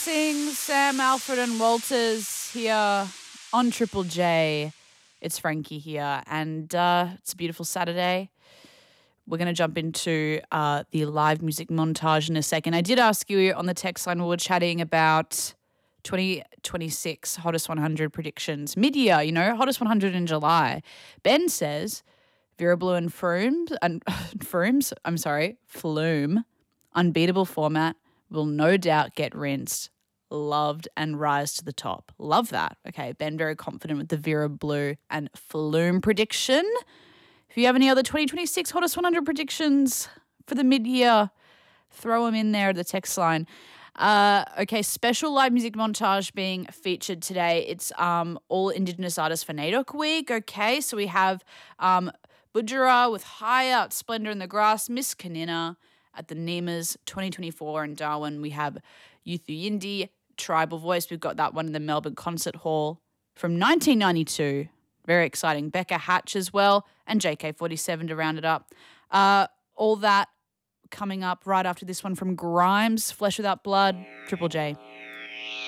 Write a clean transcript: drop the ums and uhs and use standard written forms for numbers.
Blessings, Sam, Alfred and Walters here on Triple J. It's Frankie here and it's a beautiful Saturday. We're going to jump into the live music montage in a second. I did ask you on the text line, we were chatting about 2026 Hottest 100 predictions. Mid-year, Hottest 100 in July. Ben says Vera Blue and Flume, unbeatable format, will no doubt get rinsed, loved and rise to the top. Love that. Okay, Ben very confident with the Vera Blue and Flume prediction. If you have any other 2026 Hottest 100 predictions for the mid-year, throw them in there at the text line. Okay, special live music montage being featured today. It's all Indigenous artists for NAIDOC week. Okay, so we have Budjerah with High Out, Splendour in the Grass, Miss Kanina at the Nemas 2024 in Darwin. We have Yuthu Yindi, Tribal Voice. We've got that one in the Melbourne Concert Hall from 1992. Very exciting. Becca Hatch as well and JK47 to round it up. All that coming up right after this one from Grimes, Flesh Without Blood, Triple J.